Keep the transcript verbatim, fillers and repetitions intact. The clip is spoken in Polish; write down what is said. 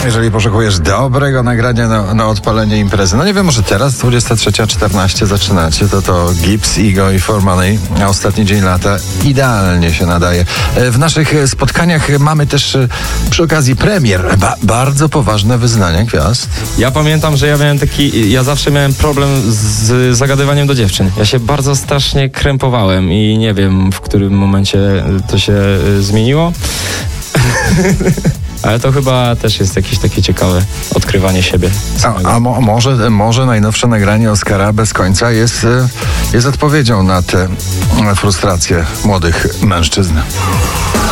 jeżeli poszukujesz dobrego nagrania na, na odpalenie imprezy. No nie wiem, może teraz dwudziesta trzecia czternaście zaczynacie, to to Gibbs, Ego i For Money, a ostatni dzień lata idealnie się nadaje. W naszych spotkaniach mamy też przy okazji premier ba- bardzo poważne wyznania gwiazd. Ja pamiętam, że ja miałem taki, ja zawsze miałem problem z zagadywaniem do dziewczyn. Ja się bardzo strasznie krępowałem i nie wiem, w którym momencie to się y, zmieniło. Ale to chyba też jest jakieś takie ciekawe odkrywanie siebie. A, a mo- może, może najnowsze nagranie Oskara Bez końca jest, jest odpowiedzią na te frustracje młodych mężczyzn.